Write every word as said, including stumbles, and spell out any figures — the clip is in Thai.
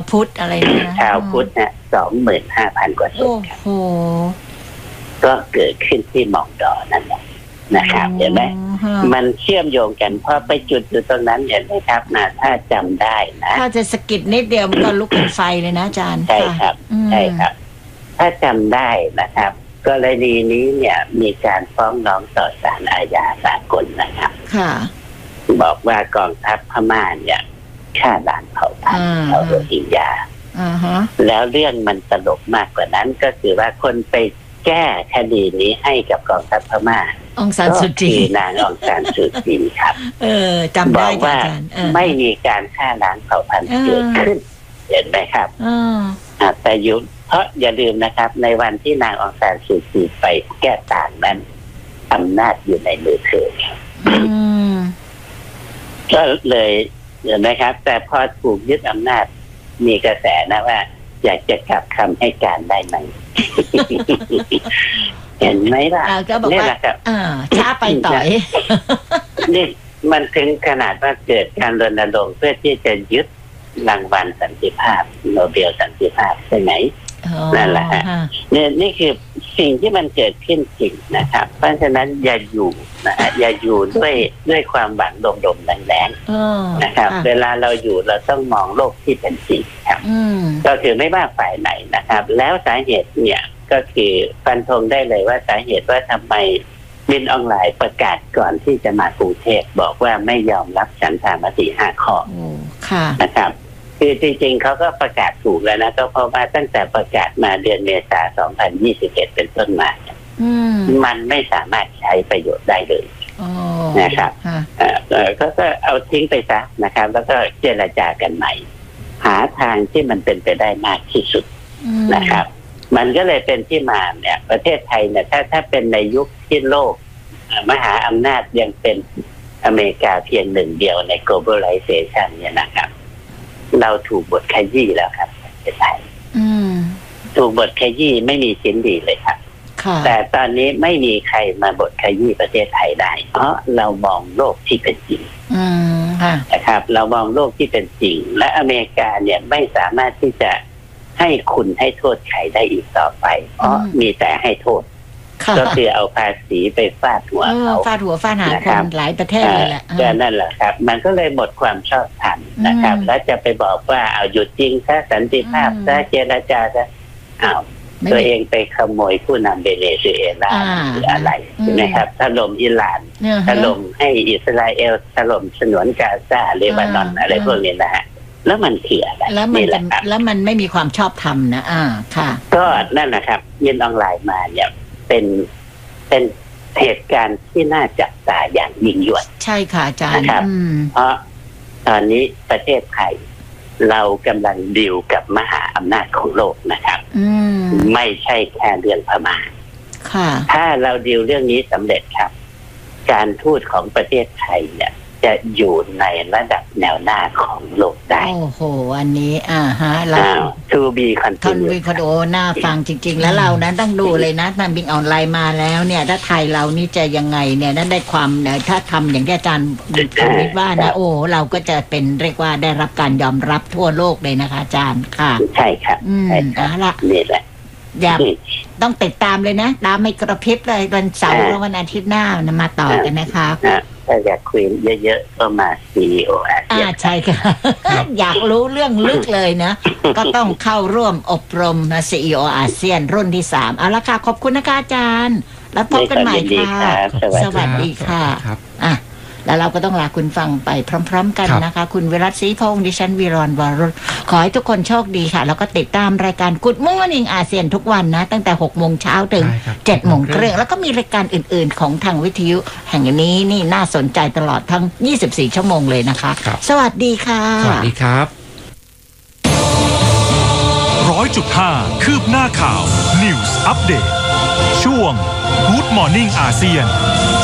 พุทธอะไรนะชาวพุทธเนี่ยสองหมื่นห้าพันกว่าศพครับโอ้โหก็เกิดขึ้นที่หม่องดอนั่นแหละนะครับเห็นไหมมันเชื่อมโยงกันเพราะไปจุดอยู่ตรงนั้นเห็นไหมครับนะถ้าจำได้นะถ้าจะสกิดนิดเดียวมันก็ลุกเป็นไฟเลยนะอาจารย์ใช่ครับใช่ครับถ้าจำได้นะครับกรณีนี้เนี่ยมีการฟ้องร้องต่อศาลอาญาสากลนะครับค่ะบอกว่ากองทัพพม่าเนี่ยฆ่าล้างเผ่าพันธุ์ชาวโรฮิงญาแล้วเรื่องมันตลกมากกว่านั้นก็คือว่าคนไปแก้คดีนี้ให้กับกองทัพพม่าองซานสุจีนางองซานสุจีครับเออจำได้ว่าไม่มีการฆ่าล้างเผ่าพันธุ์เกิดขึ้นเห็นไหมครับอ่าแต่ยุเพราะอย่าลืมนะครับในวันที่นางองซานสุจีไปแก้ต่างนั้นอำนาจอยู่ในมือเธอก็เลยเห็นไหมครับแต่พอถูกยึดอำนาจมีกระแสนะว่าอยากจะกลับคำให้การได้ไหม เห็นไหมล่ะก็บอกว่าช้าไปต่อยนี่มันถึงขนาดว่าเกิดการรณรงค์เพื่อที่จะยึดรางวัลสันติภาพโนเบลสันติภาพใช่ไหมนั่นแหละฮะนี่นี่คือสิ่งที่มันเกิดขึ้นจริงนะครับเพราะฉะนั้นอย่าอยู่นะฮะอย่าอยู่ด้วยด้วยความหวังดมๆแรงๆนะครับเวลาเราอยู่เราต้องมองโลกที่เป็นจริงครับก็คือไม่ว่าฝ่ายไหนนะครับแล้วสาเหตุเนี่ยก็คือฟันธงได้เลยว่าสาเหตุว่าทำไมมินออนไลน์ประกาศก่อนที่จะมากรุงเทพบอกว่าไม่ยอมรับฉันทามติห้าข้อนะครับคือจริงๆเขาก็ประกาศถูกแล้วนะก็เพราะว่าตั้งแต่ประกาศมาเดือนเมษายนสองพันยี่สิบเอ็ดเป็นต้นมามันไม่สามารถใช้ประโยชน์ได้เลยนะครับก็ก็เอาทิ้งไปซะนะครับแล้วก็เจรจากันใหม่หาทางที่มันเป็นไปได้มากที่สุดนะครับมันก็เลยเป็นที่มาเนี่ยประเทศไทยเนี่ยถ้าถ้าเป็นในยุคที่โลกมหาอำนาจยังเป็นอเมริกาเพียงหนึ่งเดียวใน globalization เนี่ยนะครับเราถูกบทขยี้แล้วครับประเทศไทยถูกบทขยี้ไม่มีชิ้นดีเลยครับแต่ตอนนี้ไม่มีใครมาบทขยี้ประเทศไทยได้เพราะเรามองโลกที่เป็นจริงนะครับเรามองโลกที่เป็นจริงและอเมริกาเนี่ยไม่สามารถที่จะให้คุณให้โทษใครได้อีกต่อไปเพราะมีแต่ให้โทษก็คือเอาภาษีไปฟาดหัวเขาฟาดหัวฟาดหางคนหลายประเทศเลยแหละก็นั่นแหละครับมันก็เลยหมดความชอบธรรมนะครับแล้วจะไปบอกว่าเอาหยุดจริงซะสันติภาพซะเจรจาซะอ้าวตัวเองไปขโมยผู้นำเวเนซุเอลาหรืออะไรใช่ไหมครับถล่มอิหร่านถล่มให้อิสราเอลถล่มฉนวนกาซาเลบานอนอะไรพวกนี้นะฮะแล้วมันคืออะไรแล้วมันแล้วมันไม่มีความชอบธรรมนะอ่าค่ะก็นั่นนะครับยินออนไลน์มาเนี่ยเป็นเป็นเหตุการณ์ที่น่าจับตาอย่างยิ่งยวดใช่ค่ะอาจารย์นะครับเพราะตอนนี้ประเทศไทยเรากำลังดีลกับมหาอำนาจของโลกนะครับไม่ใช่แค่เรื่องพม่าถ้าเราดีลเรื่องนี้สำเร็จครับการทูตของประเทศไทยเนี่ยจะอยู่ในระดับแนวหน้าของโลกได้โอ้โหอันนี้อ่าฮะเรา to be continued ท่านวิคโดน่าฟังจริงๆแล้วเรานั้นต้องดูเลยนะมันบินออนไลน์มาแล้วเนี่ยถ้าไทยเรานี่จะยังไงเนี่ยนั่นได้ความถ้าทำอย่างที่อาจารย์บุญควิทย์ว่านะโอ้เราก็จะเป็นเรียกว่าได้รับการยอมรับทั่วโลกเลยนะคะอาจารย์ค่ะใช่ครับอืมเอาละนี่แหละอย่าต้องติดตามเลยนะตามไม่กระพริบเลยวันเสาร์และวันอาทิตย์หน้ามาต่อกันนะคะถ้าอยากคุยเยอะๆก็มา ซี อี โอ อาเซียนอ่าใช่ค่ะอยากรู้เรื่องลึกเลยนะก็ต้องเข้าร่วมอบรม ซี อี โอ อาเซียนรุ่นที่สามเอาละค่ะขอบคุณนะคะอาจารย์แล้วพบกันใหม่ค่ะสวัสดีค่ะอ่ะแล้วเราก็ต้องลาคุณฟังไปพร้อมๆกันนะคะคุณวิรัตศรีพงษ์ดิฉันวิรรณวรุษขอให้ทุกคนโชคดีค่ะแล้วก็ติดตามรายการ Good Morning อาเซียนทุกวันนะตั้งแต่หกโมงเช้าถึงเจ็ดโมงครึ่งแล้วก็มีรายการอื่นๆของทางวิทยุแห่งนี้นี่น่าสนใจตลอดทั้งยี่สิบสี่ชั่วโมงเลยนะคะสวัสดีค่ะสวัสดีครับร้อยจุดห้า คืบหน้าข่าว News Update ช่วง Good Morning อาเซียน